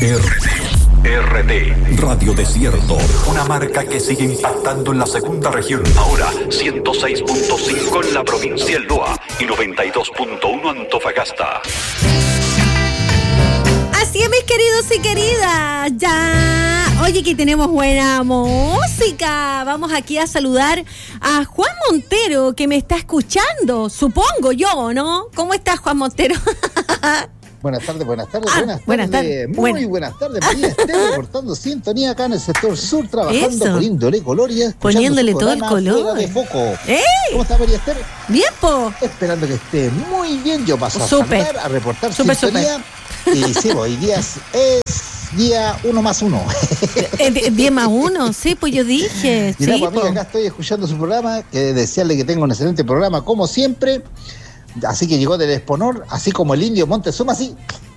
RT Radio Desierto, una marca que sigue impactando en la segunda región. Ahora 106.5 en la provincia del Loa y 92.1 Antofagasta. Así es, mis queridos y queridas, ya. Oye, que tenemos buena música. Vamos aquí a saludar a Juan Montero, que me está escuchando, supongo yo, ¿no? ¿Cómo estás, Juan Montero? Buenas tardes. Buenas tardes. Muy buenas tardes, María Esther, reportando sintonía acá en el sector sur, trabajando, poniéndole color y poniéndole todo el color. De foco. ¡Ey! ¿Cómo está, María Esther? Bien, po. Esperando que esté muy bien. Yo paso a saludar, a reportar sintonía. Y sí, hoy día es día 1+1. 10+1, sí, pues yo dije. Mira, sí, pues, amiga, acá estoy escuchando su programa, que desearle que tenga un excelente programa, como siempre. Así que llegó del Exponor, así como el indio Montezuma, así,